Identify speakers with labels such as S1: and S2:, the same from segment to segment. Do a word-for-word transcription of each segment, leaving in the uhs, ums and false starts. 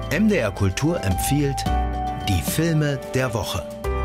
S1: M D R Kultur empfiehlt die Filme der Woche.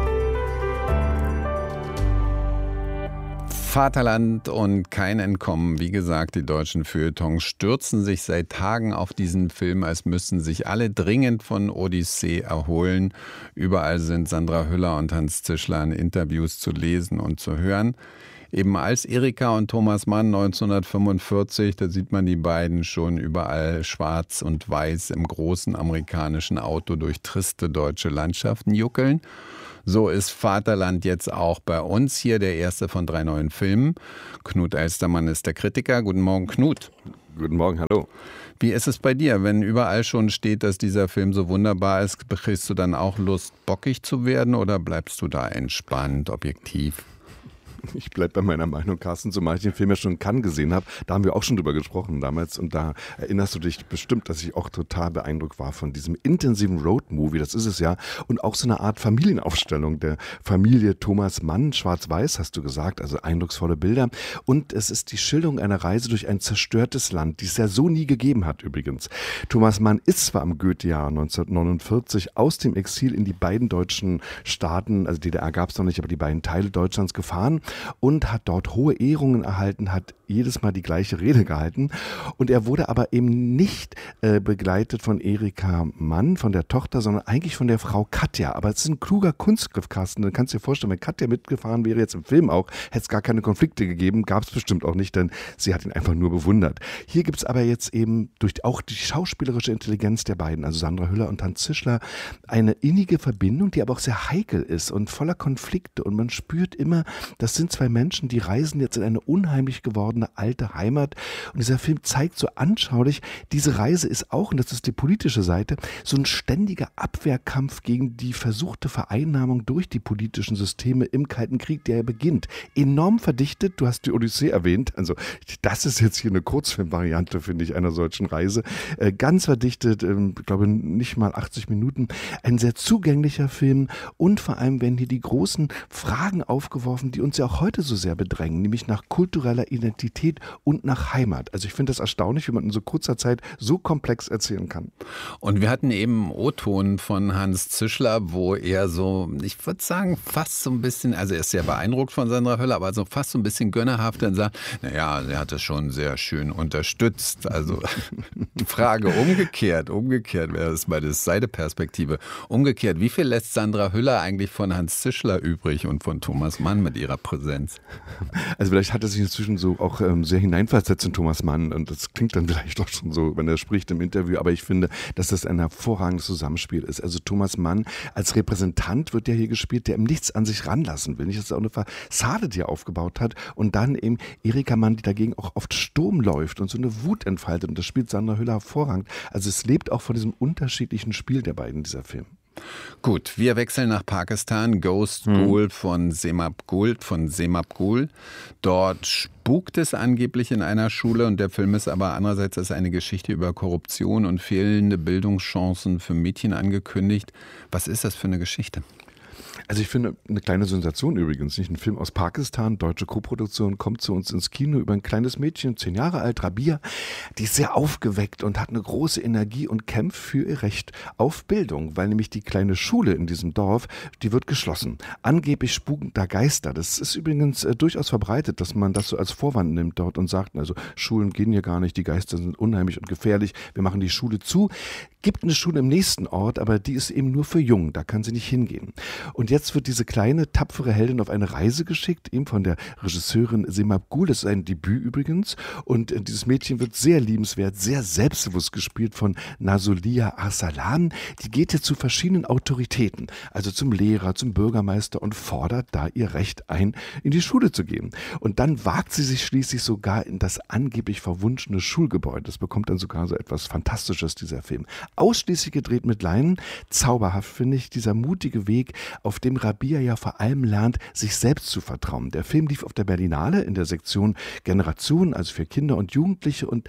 S2: Vaterland und kein Entkommen. Wie gesagt, die deutschen Feuilletons stürzen sich seit Tagen auf diesen Film, als müssten sich alle dringend von Odyssee erholen. Überall sind Sandra Hüller und Hans Zischler in Interviews zu lesen und zu hören. Eben als Erika und Thomas Mann neunzehnhundertfünfundvierzig, da sieht man die beiden schon überall schwarz und weiß im großen amerikanischen Auto durch triste deutsche Landschaften juckeln. So ist Vaterland jetzt auch bei uns hier, der erste von drei neuen Filmen. Knut Elstermann ist der Kritiker. Guten Morgen, Knut.
S3: Guten Morgen, hallo.
S2: Wie ist es bei dir, wenn überall schon steht, dass dieser Film so wunderbar ist? Kriegst du dann auch Lust, bockig zu werden oder bleibst du da entspannt, objektiv?
S3: Ich bleibe bei meiner Meinung, Carsten, zumal ich den Film ja schon in Cannes gesehen habe. Da haben wir auch schon drüber gesprochen damals und da erinnerst du dich bestimmt, dass ich auch total beeindruckt war von diesem intensiven Roadmovie, das ist es ja, und auch so eine Art Familienaufstellung der Familie Thomas Mann, schwarz-weiß hast du gesagt, also eindrucksvolle Bilder, und es ist die Schilderung einer Reise durch ein zerstörtes Land, die es ja so nie gegeben hat übrigens. Thomas Mann ist zwar im Goethejahr neunzehnhundertneunundvierzig aus dem Exil in die beiden deutschen Staaten, also D D R gab es noch nicht, aber die beiden Teile Deutschlands gefahren und hat dort hohe Ehrungen erhalten, hat jedes Mal die gleiche Rede gehalten. Und er wurde aber eben nicht äh, begleitet von Erika Mann, von der Tochter, sondern eigentlich von der Frau Katja. Aber es ist ein kluger Kunstgriff, Carsten. Du kannst dir vorstellen, wenn Katja mitgefahren wäre, jetzt im Film auch, hätte es gar keine Konflikte gegeben, gab es bestimmt auch nicht, denn sie hat ihn einfach nur bewundert. Hier gibt es aber jetzt eben durch auch die schauspielerische Intelligenz der beiden, also Sandra Hüller und Hans Zischler, eine innige Verbindung, die aber auch sehr heikel ist und voller Konflikte. Und man spürt immer, das sind zwei Menschen, die reisen jetzt in eine unheimlich gewordene alte Heimat. Und dieser Film zeigt so anschaulich, diese Reise ist auch, und das ist die politische Seite, so ein ständiger Abwehrkampf gegen die versuchte Vereinnahmung durch die politischen Systeme im Kalten Krieg, der ja beginnt. Enorm verdichtet, du hast die Odyssee erwähnt, also das ist jetzt hier eine Kurzfilmvariante, finde ich, einer solchen Reise. Äh, ganz verdichtet, äh, ich glaube nicht mal achtzig Minuten. Ein sehr zugänglicher Film und vor allem werden hier die großen Fragen aufgeworfen, die uns ja auch heute so sehr bedrängen, nämlich nach kultureller Identität und nach Heimat. Also ich finde das erstaunlich, wie man in so kurzer Zeit so komplex erzählen kann.
S2: Und wir hatten eben O-Ton von Hans Zischler, wo er so, ich würde sagen, fast so ein bisschen, also er ist sehr beeindruckt von Sandra Hüller, aber so fast so ein bisschen gönnerhaft dann sagt, naja, er hat das schon sehr schön unterstützt. Also die Frage umgekehrt, umgekehrt wäre das meine Seitenperspektive. Umgekehrt, wie viel lässt Sandra Hüller eigentlich von Hans Zischler übrig und von Thomas Mann mit ihrer Präsenz?
S3: Also vielleicht hat er sich inzwischen so auch ähm, sehr hineinversetzt in Thomas Mann und das klingt dann vielleicht doch schon so, wenn er spricht im Interview, aber ich finde, dass das ein hervorragendes Zusammenspiel ist. Also Thomas Mann als Repräsentant wird ja hier gespielt, der ihm nichts an sich ranlassen will. Nicht, dass er auch eine Fassade, die er aufgebaut hat und dann eben Erika Mann, die dagegen auch oft Sturm läuft und so eine Wut entfaltet und das spielt Sandra Hüller hervorragend. Also es lebt auch von diesem unterschiedlichen Spiel der beiden, dieser Film.
S2: Gut, wir wechseln nach Pakistan. Ghost Ghoul hm. von Semab Gul, von Semab Gul. Dort spukt es angeblich in einer Schule und der Film ist aber andererseits als eine Geschichte über Korruption und fehlende Bildungschancen für Mädchen angekündigt. Was ist das für eine Geschichte?
S3: Also ich finde, eine kleine Sensation übrigens, nicht? Ein Film aus Pakistan, deutsche Koproduktion, kommt zu uns ins Kino über ein kleines Mädchen, zehn Jahre alt, Rabia, die ist sehr aufgeweckt und hat eine große Energie und kämpft für ihr Recht auf Bildung, weil nämlich die kleine Schule in diesem Dorf, die wird geschlossen. Angeblich spuken da Geister. Das ist übrigens äh, durchaus verbreitet, dass man das so als Vorwand nimmt dort und sagt, also Schulen gehen hier gar nicht, die Geister sind unheimlich und gefährlich, wir machen die Schule zu. Gibt eine Schule im nächsten Ort, aber die ist eben nur für Jungen, da kann sie nicht hingehen. Und jetzt wird diese kleine, tapfere Heldin auf eine Reise geschickt, eben von der Regisseurin Semab Gul, das ist ein Debüt übrigens, und dieses Mädchen wird sehr liebenswert, sehr selbstbewusst gespielt von Nasulia Arsalan. Die geht jetzt zu verschiedenen Autoritäten, also zum Lehrer, zum Bürgermeister und fordert da ihr Recht ein, in die Schule zu gehen. Und dann wagt sie sich schließlich sogar in das angeblich verwunschene Schulgebäude. Das bekommt dann sogar so etwas Fantastisches, dieser Film. Ausschließlich gedreht mit Leinen. Zauberhaft finde ich dieser mutige Weg, auf dem Rabia ja vor allem lernt, sich selbst zu vertrauen. Der Film lief auf der Berlinale in der Sektion Generation, also für Kinder und Jugendliche, und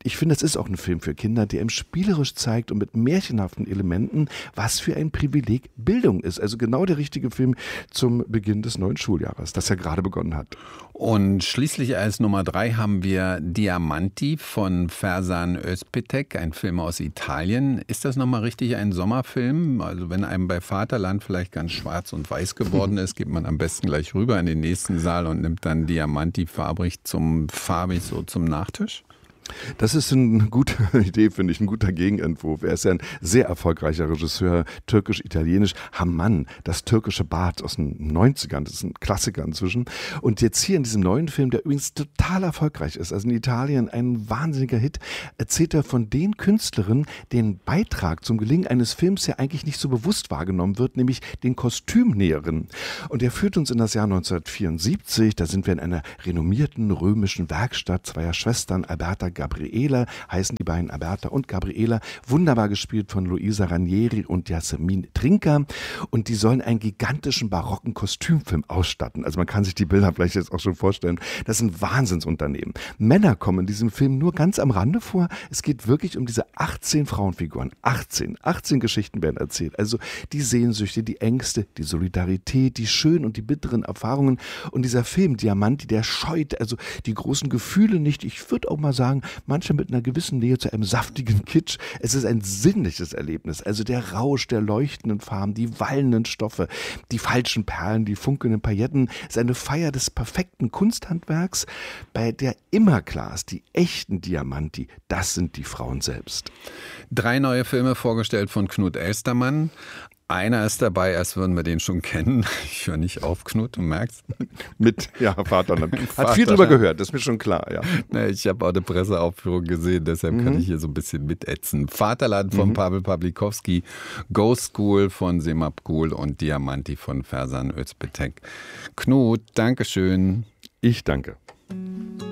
S3: ich finde, es ist auch ein Film für Kinder, der ihm spielerisch zeigt und mit märchenhaften Elementen, was für ein Privileg Bildung ist. Also genau der richtige Film zum Beginn des neuen Schuljahres, das ja gerade begonnen hat.
S2: Und schließlich als Nummer drei haben wir Diamanti von Ferzan Özpetek, ein Film aus Italien. Ist das nochmal richtig ein Sommerfilm? Also wenn einem bei Vaterland vielleicht ganz schwarz und weiß geworden ist, geht man am besten gleich rüber in den nächsten Saal und nimmt dann Diamanti farbig zum farbig so zum Nachtisch?
S3: Das ist eine gute Idee, finde ich, ein guter Gegenentwurf. Er ist ja ein sehr erfolgreicher Regisseur, türkisch-italienisch. Hamann, das türkische Bad aus den neunzigern, das ist ein Klassiker inzwischen. Und jetzt hier in diesem neuen Film, der übrigens total erfolgreich ist, also in Italien ein wahnsinniger Hit, erzählt er von den Künstlerinnen, deren Beitrag zum Gelingen eines Films ja eigentlich nicht so bewusst wahrgenommen wird, nämlich den Kostümnäherinnen. Und er führt uns in das Jahr neunzehnhundertvierundsiebzig, da sind wir in einer renommierten römischen Werkstatt zweier Schwestern, Alberta Gabriela, heißen die beiden Alberta und Gabriela, wunderbar gespielt von Luisa Ranieri und Jasmin Trinker, und die sollen einen gigantischen barocken Kostümfilm ausstatten. Also man kann sich die Bilder vielleicht jetzt auch schon vorstellen. Das ist ein Wahnsinnsunternehmen. Männer kommen in diesem Film nur ganz am Rande vor. Es geht wirklich um diese achtzehn Frauenfiguren. achtzehn. achtzehn Geschichten werden erzählt. Also die Sehnsüchte, die Ängste, die Solidarität, die schönen und die bitteren Erfahrungen. Und dieser Film Diamanti, der scheut also die großen Gefühle nicht. Ich würde auch mal sagen, manchmal mit einer gewissen Nähe zu einem saftigen Kitsch. Es ist ein sinnliches Erlebnis. Also der Rausch der leuchtenden Farben, die wallenden Stoffe, die falschen Perlen, die funkelnden Pailletten. Es ist eine Feier des perfekten Kunsthandwerks, bei der immer klar ist, die echten Diamanti, das sind die Frauen selbst.
S2: Drei neue Filme vorgestellt von Knut Elstermann. Einer ist dabei, als würden wir den schon kennen. Ich höre nicht auf, Knut, du merkst.
S3: Mit, ja, Vaterland. Hat viel drüber gehört, das ist mir schon klar, ja.
S2: Na, ich habe auch eine Presseaufführung gesehen, deshalb mhm. kann ich hier so ein bisschen mitätzen. Vaterland von mhm. Pavel Pawlikowski, Ghost School von Semap Gul und Diamanti von Ferzan Özpetek. Knut, Dankeschön.
S3: Ich danke.